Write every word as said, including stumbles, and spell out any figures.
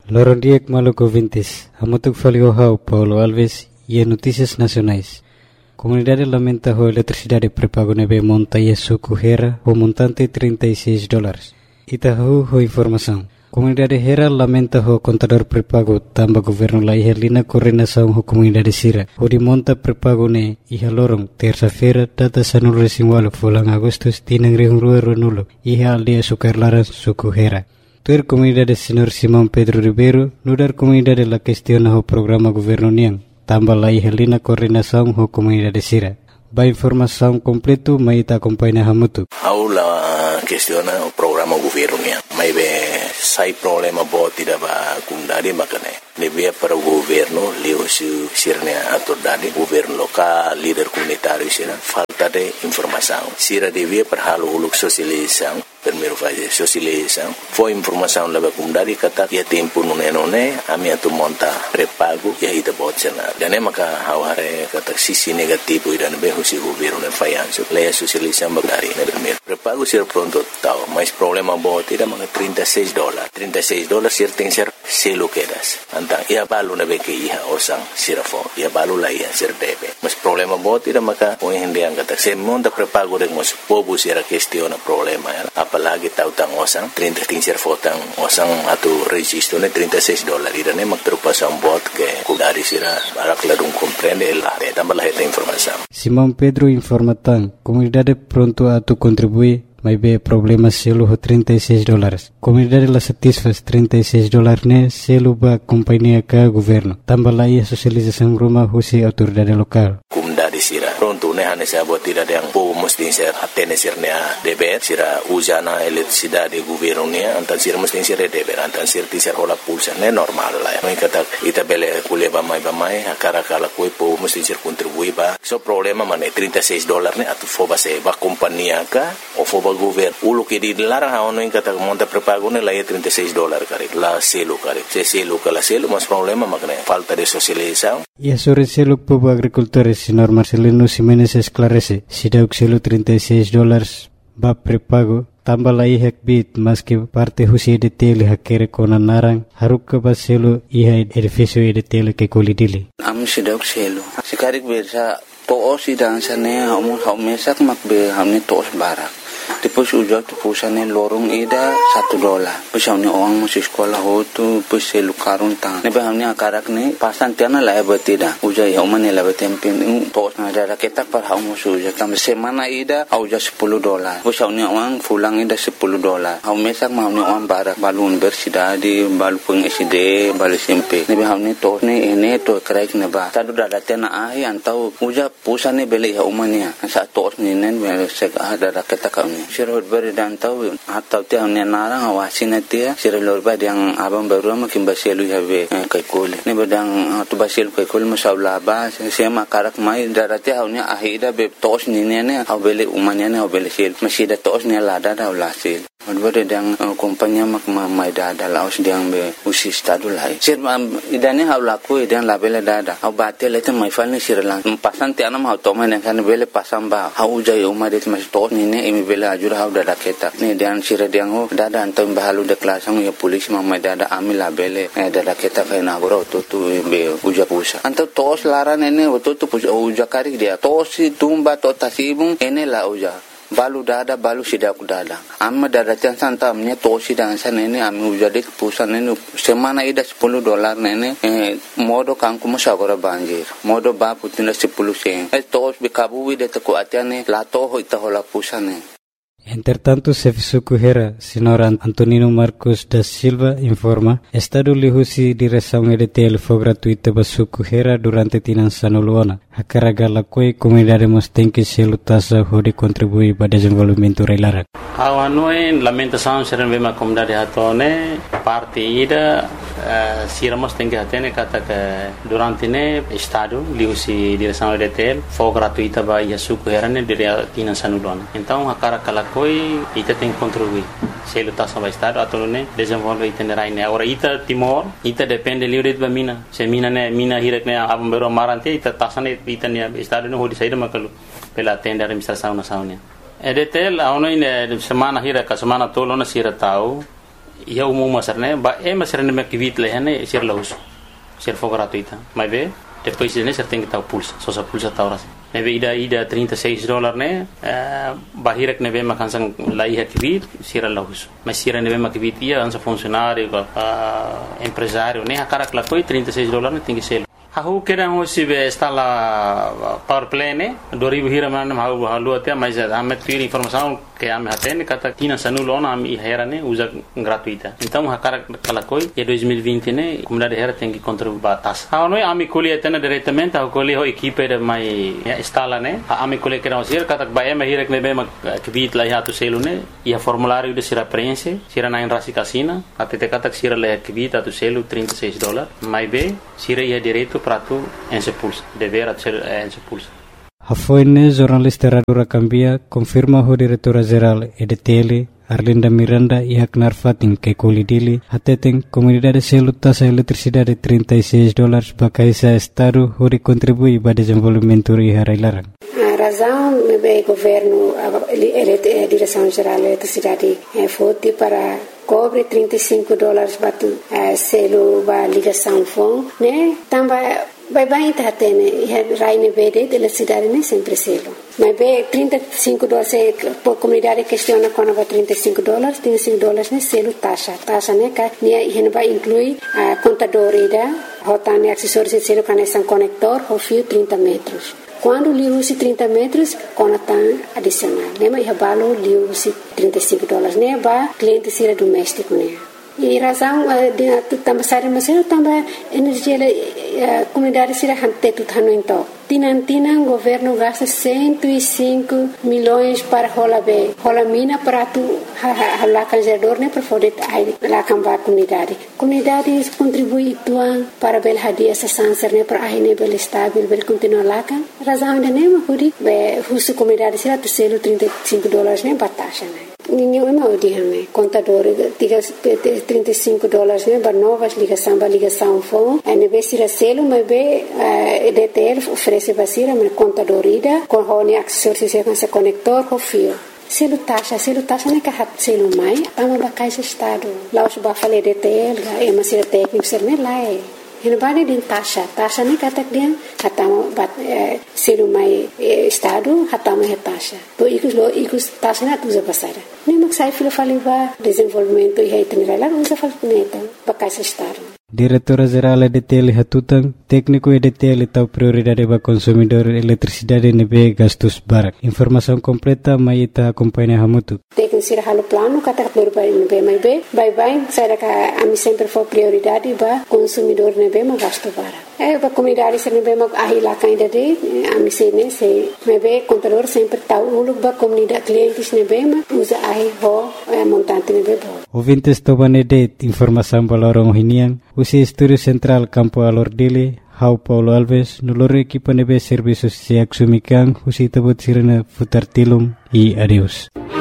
Loron Diek Maluco Vintes, Amotuk Faliohau, Paulo Alves e Notícias Nacionais. Comunidade lamenta a eletricidade prepago nebe monta e suco Hera, o montante trinta e seis dólares. Itahu ho informação. Comunidade Hera lamenta o contador prepago tamba governo la ihelina coordenação ho comunidade Sira. O de monta prepago ne iha lorong terça-feira data sanul resinwalo fulang agustus tinang rihung rua renulo iha aldea sukarlaran suku Hera. Tuer comunidade senhor Simão Pedro Ribeiro nudar comunidade la questiona o programa governo niang tamba la ihelina coordenação ho comunidade Sira. Ba informação completo maita acompanha hamutu. Aula questiona o programa governo niang. Mai be sai problema bo tidak ba kundari makane. Lebih para o governo leu su sirnya autoridade governo local líder comunitário sira falta de informação. Sira devia para halo uluk sosialização primeiro fazer sosialização. Foi informação leva kundari kata ya tempo nune nune ami atu monta prepago ya ida botsena. Dan maka haware kata sisi negativo idan be husi governo ne fayanso. Leia sosialização bagari ne primeiro. Prepago sira pronto tau, mas problema bo tidak maka trinta e seis dólares. trinta e seis dólares sir tem ser selo quedas. Antang ia balu na be ke iha osang sirafo. Ia balu la ia sir debe. Mas problema bo tidak maka o hindi ang kata se monta prepago de mos pobu sira questiona problema ya. Apalagi tahu tang osang trinta ting sir fotang osang atu registro ne trinta e seis dólares. Ira ne mak preocupação bot que kudari sira barak ladung comprende la de tambah la esta informação. Simão Pedro informa tang comunidade pronto a tu contribuir. Mas be problema selo ho trinta e seis dólares. Comunidade la satisfaz trinta e seis dólares ne selo ba companhia ka governo. Tambah la ia sosialização rumah husi autoridade lokal. Comunidade sira pronto ne hane sa buat tidak yang po mesti ser atene sirnya deber sira usana eletricidade governo ne antan sira mesti ser deber antan sir ti ser hola pulsa ne normal la. Mai kata ita bele kule ba mai ba mai akara kala koi po mesti ser contribui ba. So problema mane trinta e seis dólares ne atu fo ba se ba companhia ka o fo ba governo ulo que dilarang haono in kata monta prepago ne la ia trinta e seis dólares kare la selo kare se selo kala selo mas problema makne falta de socialização. E sobre selo povo agricultores senhor Marcelino Ximenes esclarece si dauk selo trinta e seis dólares ba prepago tambah la ihak bit mas que parte husi de tele hakere kona narang haruk ba selo iha edificio de tele que kolidili am si dauk selo sikarik bersa to si dan sane hamu haumesak makbe hamni tos barak. Tipos ujak tipusan ni lorong ida satu dolar. Pasal ni orang masih sekolah hotu pasal lukarun tang. Ni baham ni akarak ni pasan tiana lah bertida. Ujak yang mana lah bertempin. Tos nada rakyat par hau masuk ujak. Kami semana ida ujak sepuluh dolar. Pasal ni orang pulang ida sepuluh dolar. Hau mesak maham ni orang barak balun universitas di balu peng S D balu S M P. Ni baham ni tos ni ini tos kerai ni bah. Tadu dah tiana ahi antau ujak pusan ni beli hau mana. Saat tos ni nen segah ada rakyat kami. Sirot beri dan tahu atau tiang ni narang awasin dia sirot lorba yang abang baru makin basilu habe kaikul ni bedang tu basilu kaikul masalah ba sema karak mai darati hau ni ahida be tos ni ni ni au beli umanya ni au beli sil masih da tos ni lada da ulasil Odbere dang kompanya mak mai dada laos dang be usi stadu lai. Sir idane hau laku idang labele dada. Hau bate lete mai falni sir lang. Pasan ti anam hau toma ne kan bele pasam ba. Hau jai umar det mas to ni ne imi bele ajur hau dada keta. Ni dang sir dang ho dada antam bahalu de klasang ya polis mai dada ami labele dada keta kai na goro to tu be uja pusa. Antam tos laran ene to tu uja kari dia. Tos tumba to tasibung ene la uja. Balu dada balu sidak dada amma dada can santamnya tosi dan sana ini ami ujadi pusan ini semana ida sepuluh dolar nene eh, modo kangku musagora banjir modo ba putina sepuluh sen eh tos bikabu wide te ko atiane la to ho ita hola pusane. Entretanto, Serviço Correira, senhor Antonino Marcos da Silva, informa, Estado lihusi direção E D T L foi gratuita para Serviço Correira durante Tinançano Luana. A carga la coi comunidade tem que se lutar de contribuir para o desenvolvimento reilara. Awanoi lamentação serem bem a comunidade hatone parte ida siramos tem que atene kata que durante ne Estado lihusi direção E D T L foi gratuita para Serviço Correira ne dire Tinançano Luana. Então a carga la coi ita tem que contribuir. Se lutar sobre o Estado atau ne desenvolver itinerário ne. Agora ita Timor ita depende livre de mina. Se mina ne mina hirak ne abang bero marante ita tasane ita ne Estado ne hodi saída makalu pela tenda administração nacional. E D T L aonde semana hirak semana tolo na sira tahu ia umum masarne ba e masarne me kivit lehane sir laus sir for gratuita mas be depois ne ser tem que estar pulsa só sa pulsa ta horas neve ida ida trinta e seis dólares ne bahirek neve makansan lai kivit sir laus mas sir neve makivit ia ansa funcionário empresário ne hakara klakoi trinta e seis dólares tem que ser Aku kira hosi be instala power plane dua ribu hira mana mau halu até mas ame tuir informação que ame hatene kata tina sanulo ona ame hera ne usa gratuita então hakara kalakoi e dois mil e vinte ne comunidade hera tem que contribuir batas ah noi ame colhe atena diretamente a colhe ho equipe de mai instala ne ame colhe que não ser kata ba ame hira que ne be ma kvit la ya tu selu ne ia formulário de sira prense sira na rasi casina até te kata sira le kvit tu selu trinta e seis dólares mai be sira ia direito prato en sepulsa dever ser en sepulsa Hafoine jornalista Radura Cambia confirma o diretora geral E D T L Arlinda Miranda e Haknar Fatin que colidili hateten comunidade selo taxa eletricidade trinta e seis dólares para caisa estado hori contribui para desenvolvimento e harailaran. A razão do governo a direção geral da eletricidade é forte para cobre trinta e cinco dólares para selo para ligação fone, né? Também vai bem tá tendo e raine verde de eletricidade nem sempre selo. Mas bem trinta e cinco dólares por comunidade questiona quando vai trinta e cinco dólares, trinta e cinco dólares né selo taxa, taxa né que né e vai incluir a contador ida, rotane acessórios de selo conexão conector, o fio trinta metros. Quando lhe usa trinta metros, conta adicional. Né mas rebalo lhe usa trinta e cinco dólares né ba cliente sira doméstico né. E razão de também sair mas eu também energia a comunidade se rante tudo hano então tinan tinan governo gasta cento e cinco milhões para rola be rola mina para tu hala canjador né para poder aí lá cambar comunidade comunidade contribui tuan para bel hadia essa sanser né para aí nível estável bel continuar lá kan razão de nem mas be husu comunidade se tu selo trinta e cinco dólares né bataxa né ninguém não diz contador diga trinta e cinco dólares né para novas ligação para ligação fone a nível se selo mas be E D T L oferece vacina mas contador ida com hone acessórios com esse conector com fio selo taxa selo taxa né que hat selo mai tama ba caixa estado lá os ba fale E D T L é mas se técnico ser né lá é Ele bade din taxa, taxa ni katak dia, hatama bat selu mai estado, hatama he taxa. To ikus lo ikus taxa na tuza pasara. Ni maksai filo faliba desenvolvimento e itinerário usa falpuneta, bakais estado. Diretora Geral E D T L Hatutan, técnico E D T L tau prioridade para consumidor eletricidade nebe gastos barak. Informação completa mai ita acompanha hamutu. Técnico sira halo plano kata prioridade nebe mai be, bye bye, sai ka ami sempre for prioridade para consumidor nebe ma gasto barak. É para comunidade sira nebe ma ahi la kainda de ami se ne se nebe contador sempre tau ulu ba comunidade clientes nebe ma usa ahi ho montante nebe bo. Ouvintes tobane de informação balorong hinian. Usi Estúdio Central Campo Alordili, Hau Paulo Alves, nulore equipa nebe serviços se axumikan, usi tabut sirena futar tilum e adeus.